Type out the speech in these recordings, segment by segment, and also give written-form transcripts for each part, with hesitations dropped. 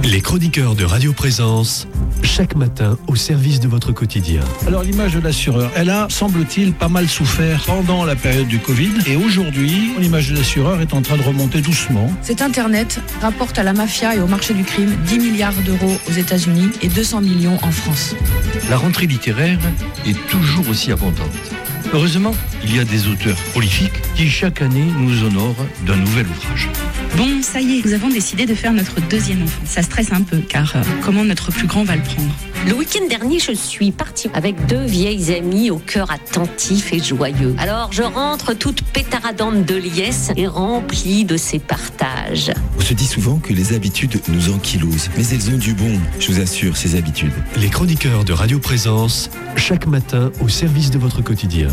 Les chroniqueurs de Radio Présence, chaque matin au service de votre quotidien. Alors l'image de l'assureur, elle a, semble-t-il, pas mal souffert pendant la période du Covid. Et aujourd'hui, l'image de l'assureur est en train de remonter doucement. Cet Internet rapporte à la mafia et au marché du crime 10 milliards d'euros aux États-Unis et 200 millions en France. La rentrée littéraire est toujours aussi abondante. Heureusement, il y a des auteurs prolifiques qui chaque année nous honorent d'un nouvel ouvrage. Bon, ça y est, nous avons décidé de faire notre deuxième enfant. Ça stresse un peu, car comment notre plus grand va le prendre ? Le week-end dernier, je suis partie avec 2 vieilles amies au cœur attentif et joyeux. Alors, je rentre toute pétaradante de liesse et remplie de ces partages. On se dit souvent que les habitudes nous ankylosent, mais elles ont du bon, je vous assure, ces habitudes. Les chroniqueurs de Radio Présence, chaque matin au service de votre quotidien.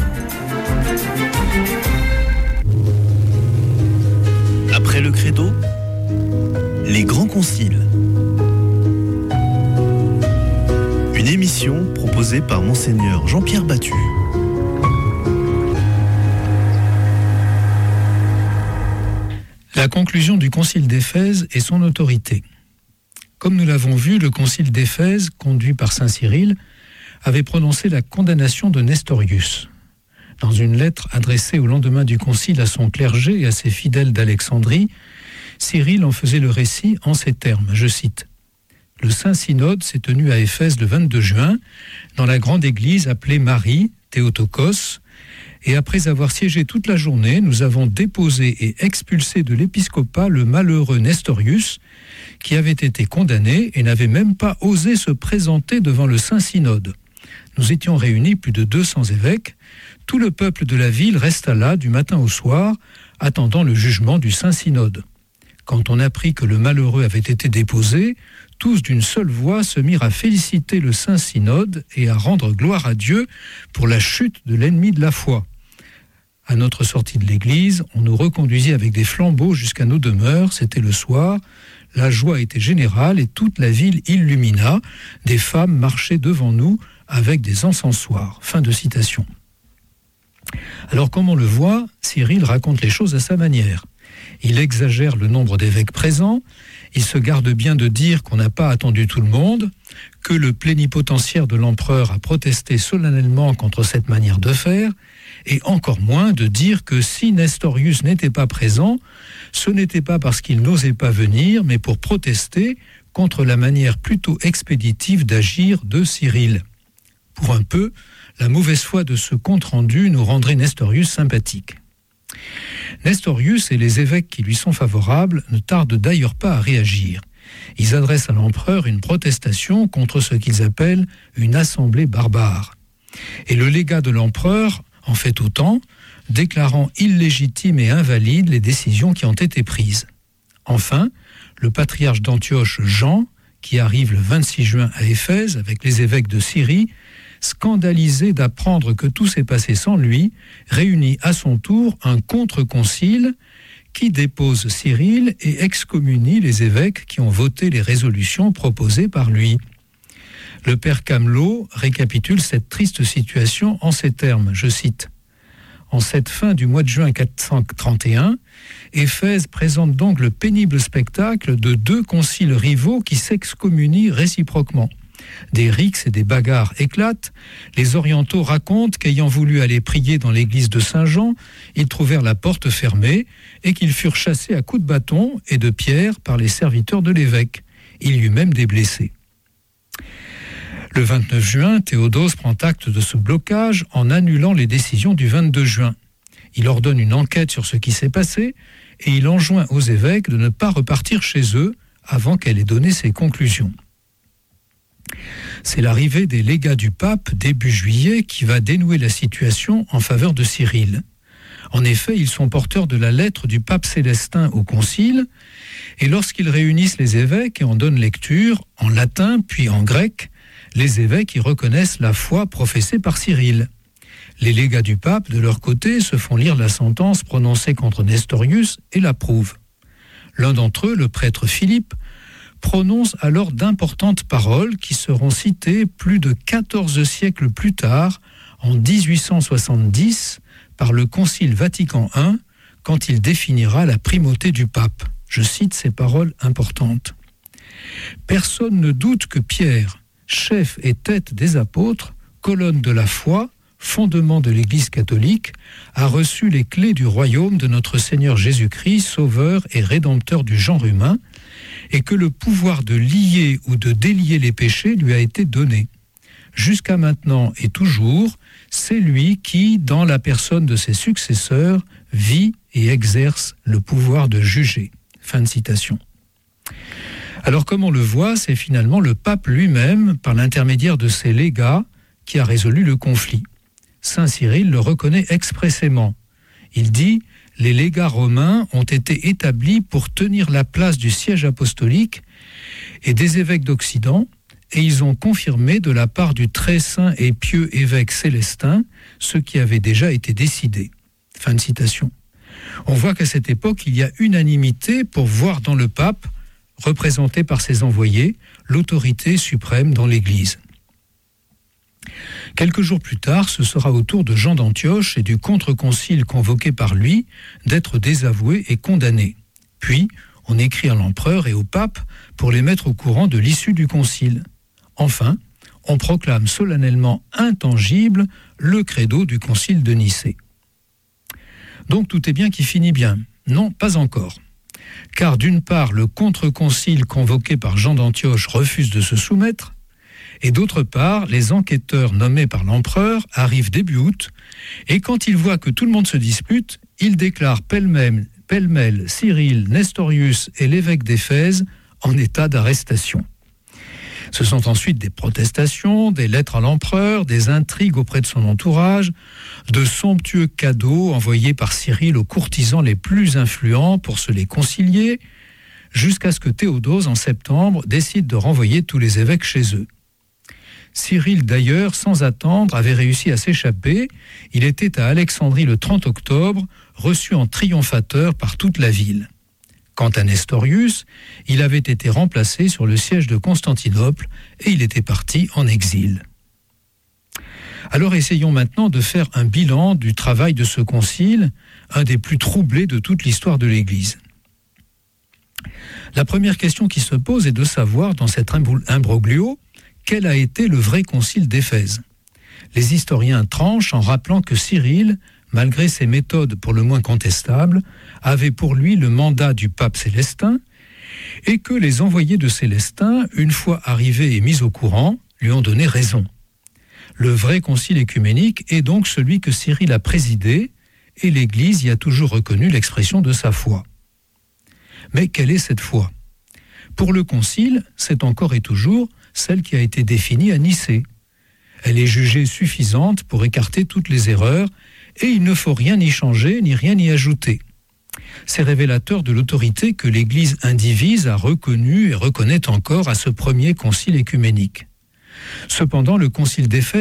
Après le credo, les grands conciles. Une émission proposée par Monseigneur Jean-Pierre Battu. La conclusion du concile d'Éphèse et son autorité. Comme nous l'avons vu, le concile d'Éphèse, conduit par saint Cyril, avait prononcé la condamnation de Nestorius. Dans une lettre adressée au lendemain du concile à son clergé et à ses fidèles d'Alexandrie, Cyril en faisait le récit en ces termes, je cite. « Le Saint-Synode s'est tenu à Éphèse le 22 juin, dans la grande église appelée Marie, Théotokos, et après avoir siégé toute la journée, nous avons déposé et expulsé de l'épiscopat le malheureux Nestorius, qui avait été condamné et n'avait même pas osé se présenter devant le Saint-Synode. Nous étions réunis plus de 200 évêques. Tout le peuple de la ville resta là du matin au soir, attendant le jugement du Saint-Synode. Quand on apprit que le malheureux avait été déposé, tous d'une seule voix se mirent à féliciter le Saint-Synode et à rendre gloire à Dieu pour la chute de l'ennemi de la foi. À notre sortie de l'église, on nous reconduisit avec des flambeaux jusqu'à nos demeures, c'était le soir. La joie était générale et toute la ville illumina. Des femmes marchaient devant nous avec des encensoirs. » Fin de citation. Alors, comme on le voit, Cyril raconte les choses à sa manière. Il exagère le nombre d'évêques présents, il se garde bien de dire qu'on n'a pas attendu tout le monde, que le plénipotentiaire de l'empereur a protesté solennellement contre cette manière de faire, et encore moins de dire que si Nestorius n'était pas présent, ce n'était pas parce qu'il n'osait pas venir, mais pour protester contre la manière plutôt expéditive d'agir de Cyril. Pour un peu, la mauvaise foi de ce compte-rendu nous rendrait Nestorius sympathique. Nestorius et les évêques qui lui sont favorables ne tardent d'ailleurs pas à réagir. Ils adressent à l'empereur une protestation contre ce qu'ils appellent une assemblée barbare. Et le légat de l'empereur en fait autant, déclarant illégitimes et invalides les décisions qui ont été prises. Enfin, le patriarche d'Antioche Jean, qui arrive le 26 juin à Éphèse avec les évêques de Syrie, scandalisé d'apprendre que tout s'est passé sans lui, réunit à son tour un contre-concile qui dépose Cyril et excommunie les évêques qui ont voté les résolutions proposées par lui. Le père Camelot récapitule cette triste situation en ces termes, je cite. « En cette fin du mois de juin 431, Éphèse présente donc le pénible spectacle de 2 conciles rivaux qui s'excommunient réciproquement. Des rixes et des bagarres éclatent. Les orientaux racontent qu'ayant voulu aller prier dans l'église de Saint-Jean, ils trouvèrent la porte fermée et qu'ils furent chassés à coups de bâton et de pierre par les serviteurs de l'évêque. Il y eut même des blessés. » Le 29 juin, Théodose prend acte de ce blocage en annulant les décisions du 22 juin. Il ordonne une enquête sur ce qui s'est passé et il enjoint aux évêques de ne pas repartir chez eux avant qu'elle ait donné ses conclusions. C'est l'arrivée des légats du pape début juillet qui va dénouer la situation en faveur de Cyril. En effet, ils sont porteurs de la lettre du pape Célestin au concile et lorsqu'ils réunissent les évêques et en donnent lecture, en latin puis en grec, les évêques y reconnaissent la foi professée par Cyril. Les légats du pape, de leur côté, se font lire la sentence prononcée contre Nestorius et l'approuvent. L'un d'entre eux, le prêtre Philippe, prononce alors d'importantes paroles qui seront citées plus de 14 siècles plus tard, en 1870, par le Concile Vatican I, quand il définira la primauté du pape. Je cite ces paroles importantes. Personne ne doute que Pierre, chef et tête des apôtres, colonne de la foi, fondement de l'Église catholique, a reçu les clés du royaume de notre Seigneur Jésus-Christ, sauveur et rédempteur du genre humain, et que le pouvoir de lier ou de délier les péchés lui a été donné. Jusqu'à maintenant et toujours, c'est lui qui, dans la personne de ses successeurs, vit et exerce le pouvoir de juger. Fin de citation. Alors, comme on le voit, c'est finalement le pape lui-même, par l'intermédiaire de ses légats, qui a résolu le conflit. Saint Cyril le reconnaît expressément. Il dit « Les légats romains ont été établis pour tenir la place du siège apostolique et des évêques d'Occident, et ils ont confirmé de la part du très saint et pieux évêque Célestin ce qui avait déjà été décidé. » Fin de citation. On voit qu'à cette époque, il y a unanimité pour voir dans le pape, représenté par ses envoyés, l'autorité suprême dans l'Église. Quelques jours plus tard, ce sera au tour de Jean d'Antioche et du contre-concile convoqué par lui d'être désavoués et condamnés. Puis, on écrit à l'empereur et au pape pour les mettre au courant de l'issue du concile. Enfin, on proclame solennellement intangible le credo du concile de Nicée. Donc tout est bien qui finit bien. Non, pas encore. Car d'une part, le contre-concile convoqué par Jean d'Antioche refuse de se soumettre, et d'autre part, les enquêteurs nommés par l'empereur arrivent début août, et quand ils voient que tout le monde se dispute, ils déclarent pêle-mêle Cyril, Nestorius et l'évêque d'Éphèse en état d'arrestation. Ce sont ensuite des protestations, des lettres à l'empereur, des intrigues auprès de son entourage, de somptueux cadeaux envoyés par Cyril aux courtisans les plus influents pour se les concilier, jusqu'à ce que Théodose, en septembre, décide de renvoyer tous les évêques chez eux. Cyril, d'ailleurs, sans attendre, avait réussi à s'échapper. Il était à Alexandrie le 30 octobre, reçu en triomphateur par toute la ville. Quant à Nestorius, il avait été remplacé sur le siège de Constantinople et il était parti en exil. Alors essayons maintenant de faire un bilan du travail de ce concile, un des plus troublés de toute l'histoire de l'Église. La première question qui se pose est de savoir, dans cet imbroglio, quel a été le vrai concile d'Éphèse. Les historiens tranchent en rappelant que Cyril, malgré ses méthodes pour le moins contestables, avait pour lui le mandat du pape Célestin et que les envoyés de Célestin, une fois arrivés et mis au courant, lui ont donné raison. Le vrai concile écuménique est donc celui que Cyril a présidé et l'Église y a toujours reconnu l'expression de sa foi. Mais quelle est cette foi ? Pour le concile, c'est encore et toujours celle qui a été définie à Nicée. Elle est jugée suffisante pour écarter toutes les erreurs et il ne faut rien y changer ni rien y ajouter. C'est révélateur de l'autorité que l'Église indivise a reconnue et reconnaît encore à ce premier concile écuménique. Cependant, le concile d'Éphèse